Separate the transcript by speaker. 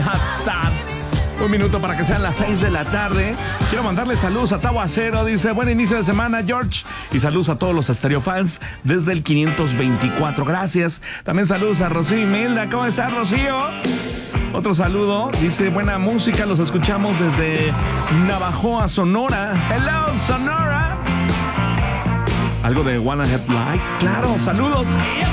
Speaker 1: Hotstad. Un minuto para que sean las 6 de la tarde. Quiero mandarle saludos a Tavo Acero. Dice, buen inicio de semana, George. Y saludos a todos los Stereo fans desde el 524. Gracias. También saludos a Rocío Imelda. ¿Cómo estás, Rocío? Otro saludo. Dice, buena música. Los escuchamos desde Navajoa, Sonora. Hello, Sonora. Algo de Wanna Headlights. Claro, saludos.